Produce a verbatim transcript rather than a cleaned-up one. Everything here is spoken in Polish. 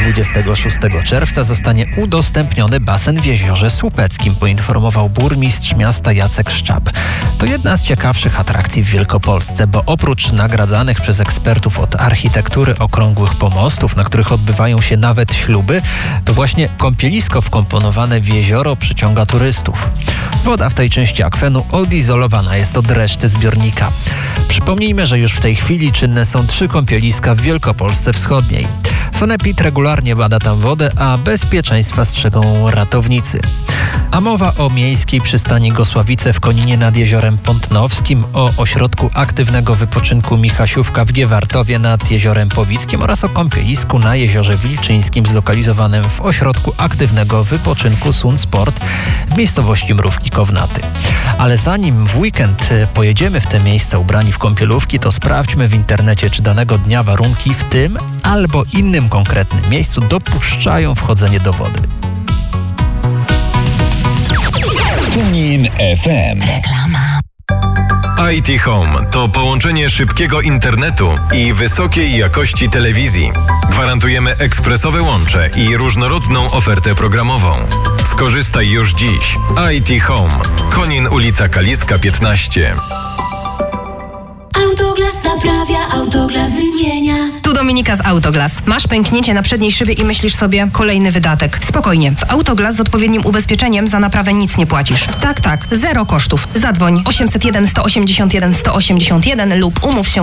dwudziestego szóstego czerwca zostanie udostępniony basen w Jeziorze Słupeckim, poinformował burmistrz miasta Jacek Szczap. To jedna z ciekawszych atrakcji w Wielkopolsce, bo oprócz nagradzanych przez ekspertów od architektury okrągłych pomostów, na których odbywają się nawet śluby, to właśnie kąpielisko wkomponowane w jezioro przyciąga turystów. Woda w tej części akwenu odizolowana jest od reszty zbiornika. Przypomnijmy, że już w tej chwili czynne są trzy kąpieliska w Wielkopolsce Wschodniej. Sanepid regularnie bada tam wodę, a bezpieczeństwa strzegą ratownicy. A mowa o miejskiej przystani Gosławice w Koninie nad Jeziorem Pątnowskim, o ośrodku aktywnego wypoczynku Michasiówka w Giewartowie nad Jeziorem Powickim oraz o kąpielisku na Jeziorze Wilczyńskim zlokalizowanym w ośrodku aktywnego wypoczynku Sun Sport w miejscowości Mrówki Kownaty. Ale zanim w weekend pojedziemy w te miejsca ubrani w kąpielówki, to sprawdźmy w internecie, czy danego dnia warunki w tym albo innym konkretnym miejscu dopuszczają wchodzenie do wody. Konin F M. Reklama. I T Home to połączenie szybkiego internetu i wysokiej jakości telewizji. Gwarantujemy ekspresowe łącze i różnorodną ofertę programową. Skorzystaj już dziś. I T Home. Konin, ulica Kaliska piętnaście. Autoglas naprawia, Autoglas wymienia. Tu Dominika z Autoglas. Masz pęknięcie na przedniej szybie i myślisz sobie, kolejny wydatek. Spokojnie, w Autoglas z odpowiednim ubezpieczeniem za naprawę nic nie płacisz. Tak, tak, zero kosztów. Zadzwoń osiemset jeden sto osiemdziesiąt jeden sto osiemdziesiąt jeden lub umów się